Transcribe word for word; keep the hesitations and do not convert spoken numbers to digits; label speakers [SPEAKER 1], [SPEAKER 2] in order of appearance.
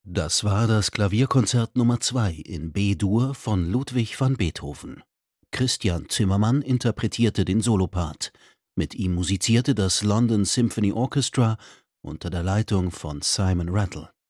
[SPEAKER 1] Das war das Klavierkonzert Nummer zwei in B-Dur von Ludwig van Beethoven. Christian Zimmermann interpretierte den Solopart. Mit ihm musizierte das London Symphony Orchestra unter der Leitung von Simon Rattle.